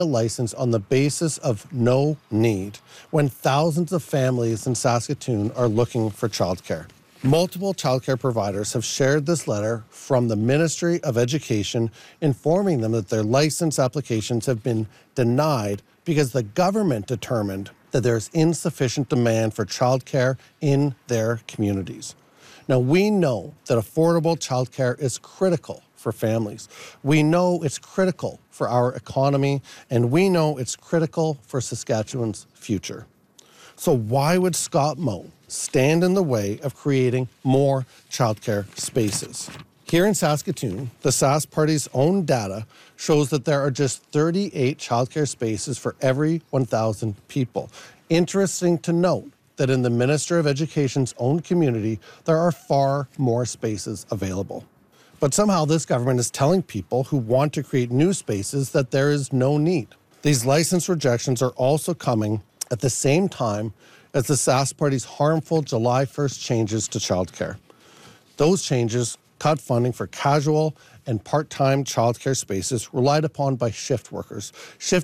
a license on the basis of no need when thousands of families in Saskatoon are looking for childcare. Multiple childcare providers have shared this letter from the Ministry of Education informing them that their license applications have been denied because the government determined that there's insufficient demand for childcare in their communities. Now, we know that affordable childcare is critical for families. We know it's critical for our economy, and we know it's critical for Saskatchewan's future. So why would Scott Moe stand in the way of creating more childcare spaces? Here in Saskatoon, the Sask Party's own data shows that there are just 38 childcare spaces for every 1,000 people. Interesting to note that in the Minister of Education's own community, there are far more spaces available. But somehow this government is telling people who want to create new spaces that there is no need. These license rejections are also coming at the same time as the Sask Party's harmful July 1st changes to childcare. Those changes cut funding for casual and part-time childcare spaces relied upon by shift workers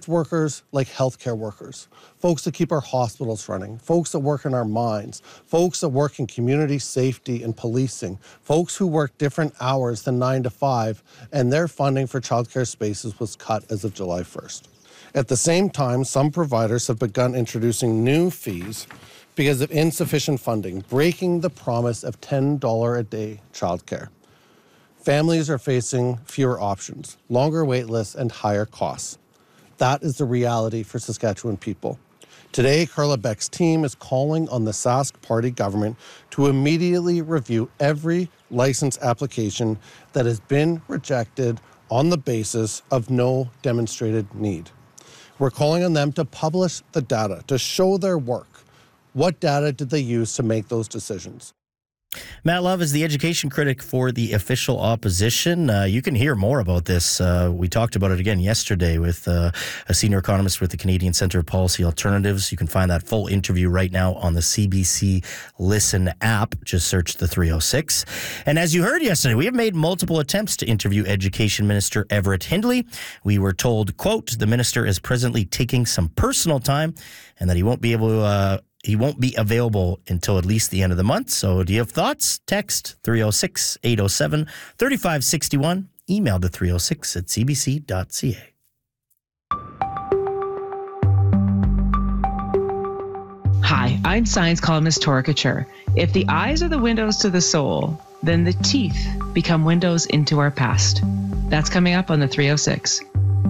like healthcare workers, folks that keep our hospitals running, folks that work in our mines, folks that work in community safety and policing, folks who work different hours than 9 to 5, and their funding for childcare spaces was cut as of July 1st. At the same time, some providers have begun introducing new fees because of insufficient funding, breaking the promise of $10 a day childcare. Families are facing fewer options, longer wait lists, and higher costs. That is the reality for Saskatchewan people. Today, Carla Beck's team is calling on the Sask Party government to immediately review every license application that has been rejected on the basis of no demonstrated need. We're calling on them to publish the data, to show their work. What data did they use to make those decisions? Matt Love is the education critic for the official opposition. You can hear more about this. We talked about it again yesterday with a senior economist with the Canadian Centre of Policy Alternatives. You can find that full interview right now on the CBC Listen app. Just search the 306. And as you heard yesterday, we have made multiple attempts to interview Education Minister Everett Hindley. We were told, quote, the minister is presently taking some personal time and that he won't be available until at least the end of the month. So do you have thoughts? Text 306-807-3561. Email to 306@cbc.ca. Hi, I'm science columnist Tora Couture. If the eyes are the windows to the soul, then the teeth become windows into our past. That's coming up on the 306.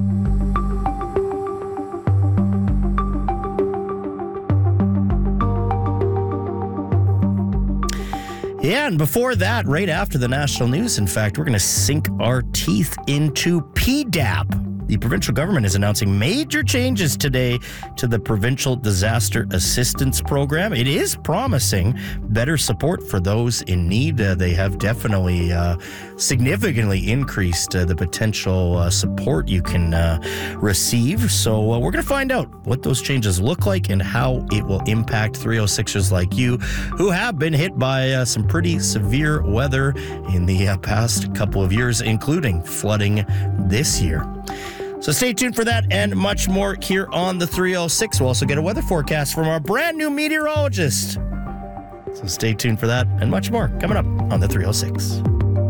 Yeah, and before that, right after the national news, in fact, we're going to sink our teeth into PDAP. The provincial government is announcing major changes today to the Provincial Disaster Assistance Program. It is promising better support for those in need. They have definitely significantly increased the potential support you can receive. So we're going to find out what those changes look like and how it will impact 306ers like you who have been hit by some pretty severe weather in the past couple of years, including flooding this year. So stay tuned for that and much more here on the 306. We'll also get a weather forecast from our brand new meteorologist. So stay tuned for that and much more coming up on the 306.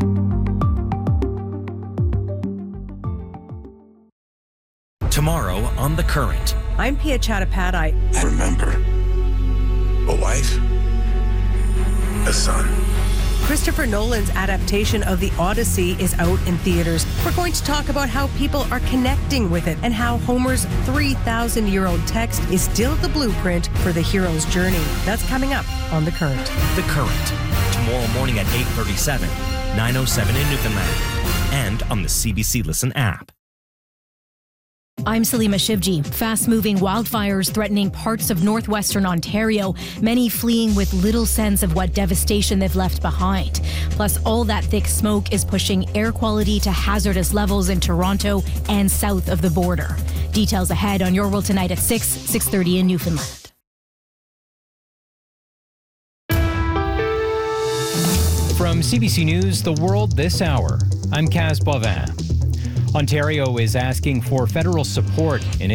Tomorrow on The Current. I'm Pia Chattopadhyay. I remember a wife, a son. Christopher Nolan's adaptation of The Odyssey is out in theaters. We're going to talk about how people are connecting with it and how Homer's 3,000-year-old text is still the blueprint for the hero's journey. That's coming up on The Current. The Current. Tomorrow morning at 8:37, 9:07 in Newfoundland, and on the CBC Listen app. I'm Salima Shivji. Fast-moving wildfires threatening parts of northwestern Ontario, many fleeing with little sense of what devastation they've left behind. Plus, all that thick smoke is pushing air quality to hazardous levels in Toronto and south of the border. Details ahead on Your World Tonight at 6:30 in Newfoundland. From CBC News, The World This Hour, I'm Kaz Bovin. Ontario is asking for federal support in